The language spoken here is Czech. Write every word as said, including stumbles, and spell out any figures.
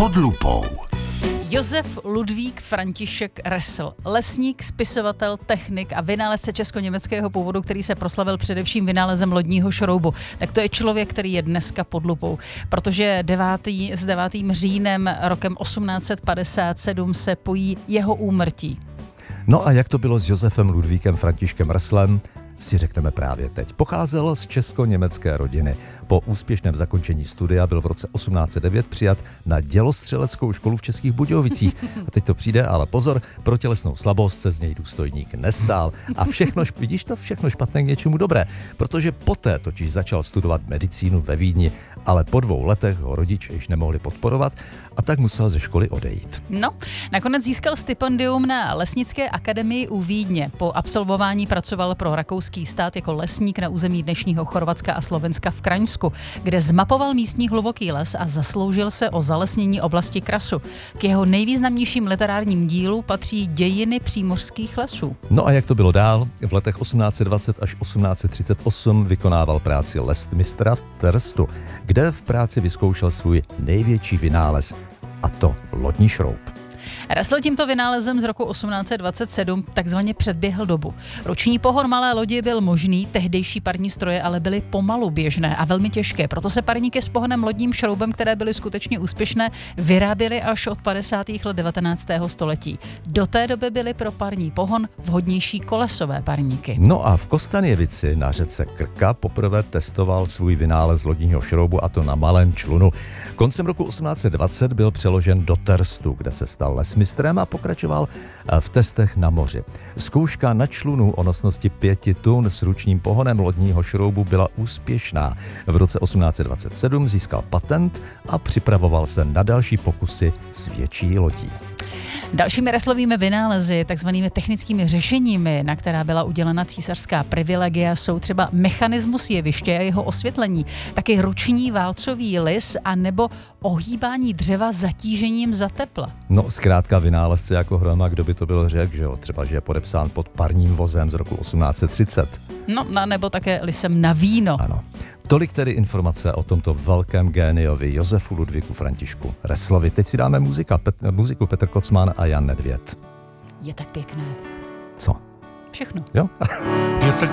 Pod lupou. Josef Ludvík František Ressl, lesník, spisovatel, technik a vynálezce česko-německého původu, který se proslavil především vynálezem lodního šroubu. Tak to je člověk, který je dneska pod lupou, protože devátý, s devátým říjnem rokem osmnáct set padesát sedm se pojí jeho úmrtí. No a jak to bylo s Josefem Ludvíkem Františkem Resslem, si řekneme právě teď. Pocházel z česko-německé rodiny. Po úspěšném zakončení studia byl v roce osmnáct set devět přijat na dělostřeleckou školu v Českých Budějovicích. A teď to přijde, ale pozor, pro tělesnou slabost se z něj důstojník nestál. A všechno, vidíš to, všechno špatné k něčemu dobré, protože poté totiž začal studovat medicínu ve Vídni, ale po dvou letech ho rodiče již nemohli podporovat a tak musel ze školy odejít. No, nakonec získal stipendium na Lesnické akademii u Vídně. Po absolvování pracoval pro rakouský stát jako lesník na území dnešního Chorvatska a Slovenska v Kraňsku, kde zmapoval místní hluboký les a zasloužil se o zalesnění oblasti Krasu. K jeho nejvýznamnějším literárním dílu patří Dějiny přímořských lesů. No a jak to bylo dál? V letech osmnáct set dvacet až osmnáct set třicet osm vykonával práci lesmistra v Terstu, kde v práci vyzkoušel svůj největší vynález, a to lodní šroub. Ressl tímto vynálezem z roku osmnáct set dvacet sedm takzvaně předběhl dobu. Ruční pohon malé lodi byl možný, tehdejší parní stroje ale byly pomalu běžné a velmi těžké, proto se parníky s pohonem lodním šroubem, které byly skutečně úspěšné, vyráběly až od padesátých let devatenáctého století. Do té doby byly pro parní pohon vhodnější kolesové parníky. No a v Kostaněvici na řece Krka poprvé testoval svůj vynález lodního šroubu, a to na malém člunu. Koncem roku osmnáct set dvacet byl přeložen do Terstu, kde se stal lesmistrem a pokračoval v testech na moři. Zkouška na člunu o nosnosti pěti tun s ručním pohonem lodního šroubu byla úspěšná. V roce osmnáct set dvacet sedm získal patent a připravoval se na další pokusy s větší lodí. Dalšími Resslovými vynálezy, takzvanými technickými řešeními, na která byla udělena císařská privilegia, jsou třeba mechanismus jeviště a jeho osvětlení, taky ruční válcový lis a nebo ohýbání dřeva zatížením za tepla. No, zkrátka vynálezce jako hroma, kdo by to byl řekl, že jo? Třeba, že je podepsán pod parním vozem z roku osmnáct set třicet. No, nebo také lisem na víno. Ano. Tolik tedy informace o tomto velkém géniovi Josefu Ludvíku Františku Resslovi. Teď si dáme muzika, Pet, muziku Petr Kocman a Jan Nedvěd. Je tak pěkné. Co? Všechno. Jo? Je tak